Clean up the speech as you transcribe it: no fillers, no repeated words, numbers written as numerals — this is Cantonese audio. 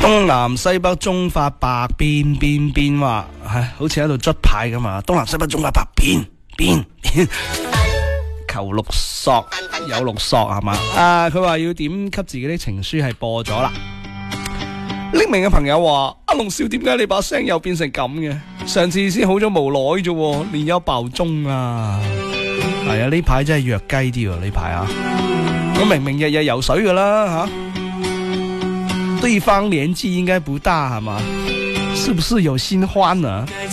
東南西北中發白邊話，好似喺度捽牌咁啊！東南西北中發白邊求六索有六索係嘛？佢話要點給自己啲情書係播咗啦。匿名嘅朋友話：阿龍少，點解你把聲又變成咁嘅？上次先好咗無耐啫，練有爆鐘啊！係啊，呢排真係弱雞啲喎，呢排啊！我明明日日游水噶啦吓，對方年紀應該不大係嘛？是不是有新歡啊？